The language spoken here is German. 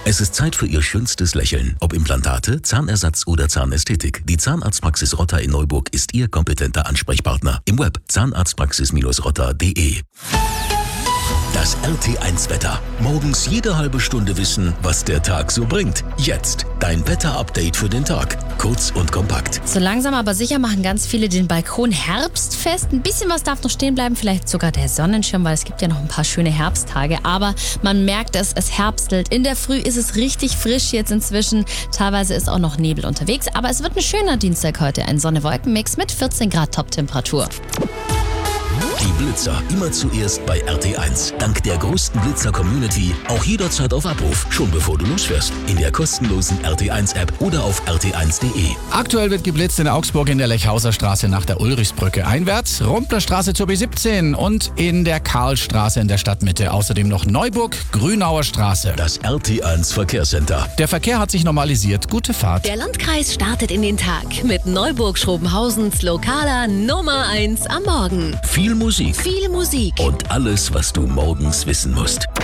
Es ist Zeit für Ihr schönstes Lächeln. Ob Implantate, Zahnersatz oder Zahnästhetik. Die Zahnarztpraxis Rotter in Neuburg ist Ihr kompetenter Ansprechpartner. Im Web zahnarztpraxis-rotter.de. Das RT1-Wetter. Morgens jede halbe Stunde wissen, was der Tag so bringt. Jetzt dein Wetter-Update für den Tag. Kurz und kompakt. So langsam aber sicher machen ganz viele den Balkon herbstfest. Ein bisschen was darf noch stehen bleiben, vielleicht sogar der Sonnenschirm, weil es gibt ja noch ein paar schöne Herbsttage. Aber man merkt es herbstelt. In der Früh ist es richtig frisch jetzt inzwischen. Teilweise ist auch noch Nebel unterwegs. Aber es wird ein schöner Dienstag heute. Ein Sonne-Wolken-Mix mit 14 Grad Top-Temperatur. Die Blitzer immer zuerst bei RT1. Dank der größten Blitzer-Community auch jederzeit auf Abruf, schon bevor du losfährst. In der kostenlosen RT1-App oder auf rt1.de. Aktuell wird geblitzt in Augsburg in der Lechhauser Straße nach der Ulrichsbrücke einwärts, Rumplerstraße zur B17 und in der Karlstraße in der Stadtmitte. Außerdem noch Neuburg, Grünauer Straße. Das RT1 Verkehrscenter. Der Verkehr hat sich normalisiert. Gute Fahrt. Der Landkreis startet in den Tag mit Neuburg-Schrobenhausens lokaler Nummer 1 am Morgen. Viel Musik Viel Musik. und alles, was du morgens wissen musst.